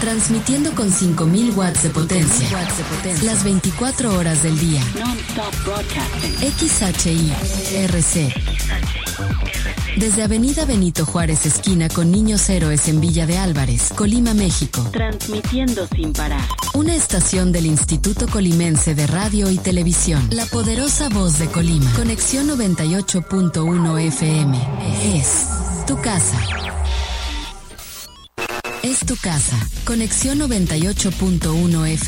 Transmitiendo con 5000 watts de potencia. Las 24 horas del día. XHI-RC. Desde Avenida Benito Juárez, esquina con Niños Héroes en Villa de Álvarez, Colima, México. Transmitiendo sin parar. Una estación del Instituto Colimense de Radio y Televisión. La poderosa voz de Colima. Conexión 98.1 FM. Es tu casa. Es tu casa. Conexión 98.1 FM.